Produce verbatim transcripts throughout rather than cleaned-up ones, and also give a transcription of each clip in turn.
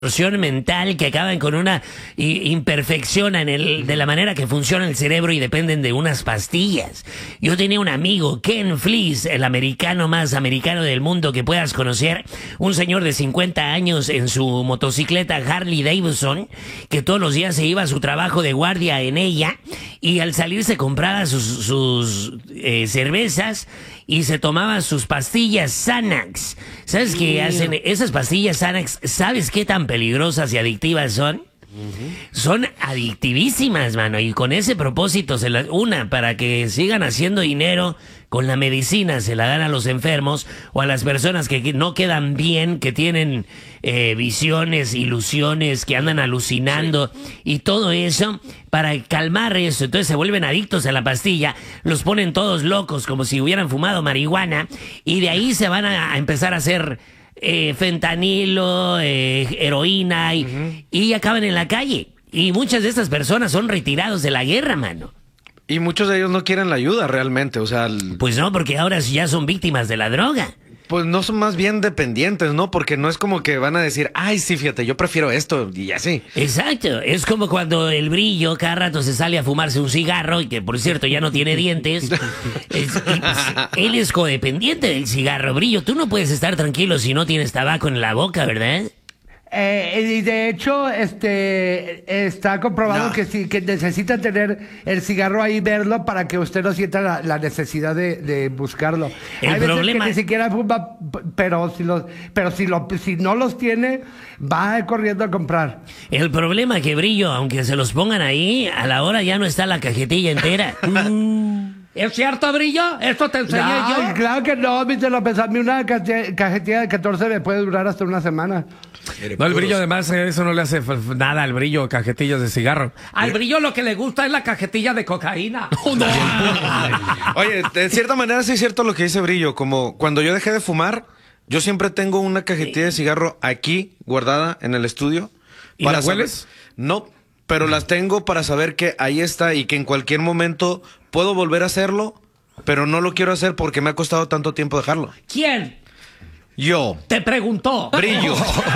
distorsión mental, que acaban con una imperfección en el, de la manera que funciona el cerebro y dependen de unas pastillas. Yo tenía un amigo, Ken Fleece, el americano más americano del mundo que puedas conocer, un señor de cincuenta años en su motocicleta Harley Davidson, que todos los días se iba a su trabajo de guardia en ella y al salir se compraba sus, sus eh, cervezas y se tomaba sus pastillas Xanax. ¿Sabes qué hacen? Esas pastillas Xanax, ¿sabes qué tan peligrosas y adictivas son? Uh-huh. Son adictivísimas, mano, y con ese propósito, se la, una, para que sigan haciendo dinero con la medicina, se la dan a los enfermos o a las personas que no quedan bien, que tienen eh, visiones, ilusiones, que andan alucinando, sí. Y todo eso, para calmar eso. Entonces se vuelven adictos a la pastilla, los ponen todos locos como si hubieran fumado marihuana, y de ahí se van a, a empezar a hacer Eh, fentanilo, eh, heroína y, uh-huh. y acaban en la calle. Y muchas de estas personas son retirados de la guerra, mano. Y muchos de ellos no quieren la ayuda realmente, o sea... El... Pues no, porque ahora ya son víctimas de la droga. Pues no, son más bien dependientes, ¿no? Porque no es como que van a decir, ay, sí, fíjate, yo prefiero esto y así. Exacto, es como cuando el Brillo cada rato se sale a fumarse un cigarro, y que por cierto ya no tiene dientes. es, es, él es codependiente del cigarro. Brillo, tú no puedes estar tranquilo si no tienes tabaco en la boca, ¿verdad? Eh, y de hecho, este está comprobado no. que sí, que necesita tener el cigarro ahí, verlo, para que usted no sienta la, la necesidad de, de buscarlo. El Hay problema veces que ni siquiera fuma, pero si los, pero si lo, si no los tiene, va corriendo a comprar. El problema es que, Brillo, aunque se los pongan ahí, a la hora ya no está la cajetilla entera. ¿Es cierto, Brillo? ¿Esto te enseñé no, yo? Claro que no, mister López. A mí una cajetilla de catorce me puede durar hasta una semana. No, el Brillo, además, eso no le hace nada al Brillo, cajetillas de cigarro. Al Brillo lo que le gusta es la cajetilla de cocaína. Oh, no. Oye, de cierta manera sí es cierto lo que dice Brillo. Como cuando yo dejé de fumar, yo siempre tengo una cajetilla de cigarro aquí, guardada en el estudio. ¿Y la hueles? No, pero las tengo para saber que ahí está y que en cualquier momento puedo volver a hacerlo, pero no lo quiero hacer porque me ha costado tanto tiempo dejarlo. ¿Quién? Yo. Te preguntó. Brillo.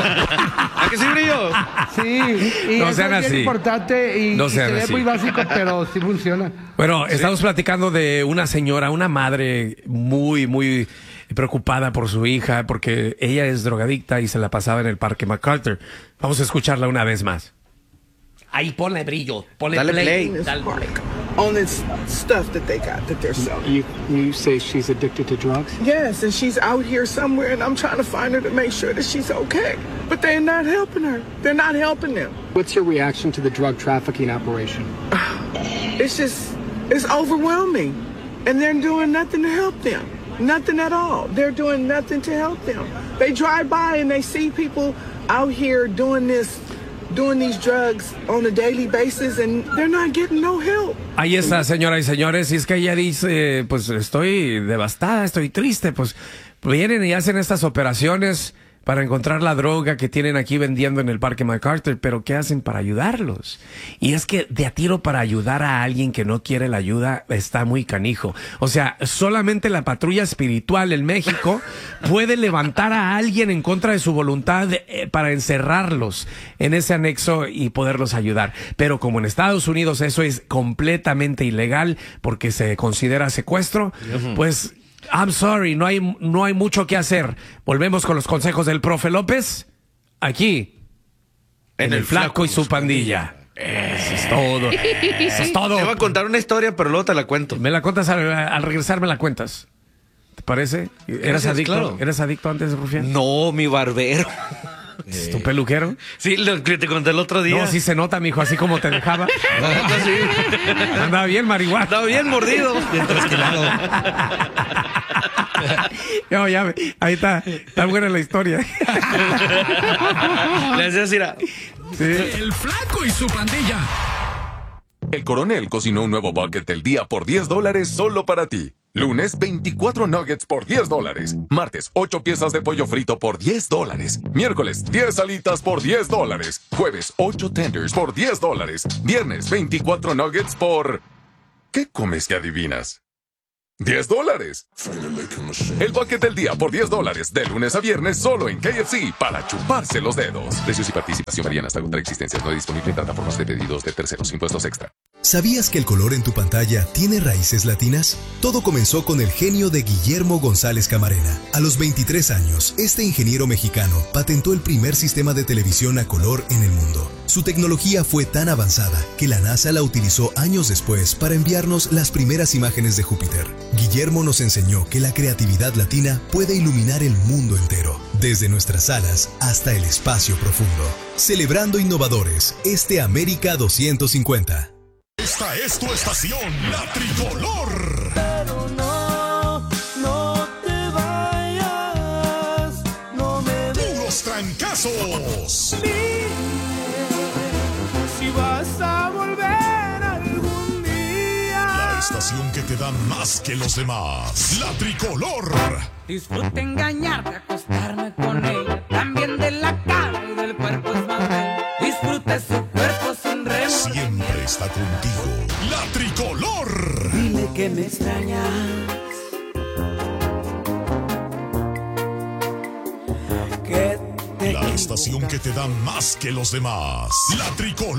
¿A que sí, Brillo? Sí. Y no eso sean es así. importante y, no y sean se ve así. muy básico, pero sí funciona. Bueno, ¿sí? Estamos platicando de una señora, una madre muy, muy preocupada por su hija, porque ella es drogadicta y se la pasaba en el Parque MacArthur. Vamos a escucharla una vez más. Ahí ponle Brillo, ponle Dale play. play. Dale play. On this stuff that they got, that they're selling. You, you say she's addicted to drugs? Yes, and she's out here somewhere, and I'm trying to find her to make sure that she's okay. But they're not helping her. They're not helping them. What's your reaction to the drug trafficking operation? It's just, it's overwhelming. And they're doing nothing to help them. Nothing at all. They're doing nothing to help them. They drive by and they see people out here doing this, doing these drugs on a daily basis, and they're not getting no help. Ahí está, señoras y señores, y es que ella dice, pues estoy devastada, estoy triste, pues vienen y hacen estas operaciones para encontrar la droga que tienen aquí vendiendo en el Parque MacArthur, pero ¿qué hacen para ayudarlos? Y es que de a tiro para ayudar a alguien que no quiere la ayuda está muy canijo. O sea, solamente la patrulla espiritual en México puede levantar a alguien en contra de su voluntad eh, para encerrarlos en ese anexo y poderlos ayudar. Pero como en Estados Unidos eso es completamente ilegal porque se considera secuestro, uh-huh. pues... I'm sorry, no hay, no hay mucho que hacer. Volvemos con los consejos del profe López, aquí, en, en el, el Flaco, Flaco y su pandilla. Eso es todo. Eso es todo. Te voy a contar una historia, pero luego te la cuento. Me la cuentas al, al regresar, me la cuentas. ¿Te parece? ¿Eras Gracias, adicto? Claro. ¿Eras adicto antes, Rufián? No, mi barbero. ¿Es tu peluquero? Sí, lo que te conté el otro día. No, sí se nota, mijo, así como te dejaba. No, sí. Andaba bien marihuana. Andaba bien mordido. Bien trasquilado. No, ya, ahí está. Está buena la historia. Le hacías ir a... Sí. El Flaco y su pandilla. El Coronel cocinó un nuevo bucket del día por diez dólares solo para ti. Lunes, veinticuatro nuggets por diez dólares. Martes, ocho piezas de pollo frito por diez dólares. Miércoles, diez alitas por diez dólares. Jueves, ocho tenders por diez dólares. Viernes, veinticuatro nuggets por... ¿Qué comes que adivinas? diez dólares. El bucket del día por diez dólares, de lunes a viernes, solo en K F C, para chuparse los dedos. Precios y participación varían hasta agotar existencias. No disponible en plataformas de pedidos de terceros. Impuestos extra. ¿Sabías que el color en tu pantalla tiene raíces latinas? Todo comenzó con el genio de Guillermo González Camarena. A los veintitrés años, este ingeniero mexicano patentó el primer sistema de televisión a color en el mundo. Su tecnología fue tan avanzada que la NASA la utilizó años después para enviarnos las primeras imágenes de Júpiter. Guillermo nos enseñó que la creatividad latina puede iluminar el mundo entero, desde nuestras salas hasta el espacio profundo. Celebrando innovadores, este América doscientos cincuenta. Esta es tu estación, la tricolor. Pero no, no te vayas, no me dejes. Puros trancazos. Dime si vas a volver algún día. La estación que te da más que los demás, la tricolor. Disfruta engañarte, acostarme con ella, también de la cara y del cuerpo es más bello. Disfruta su cuerpo sin remordimiento. Siempre está contigo, la tricolor. Dile que me extrañas. Que te La estación que te da más que los demás, la tricolor.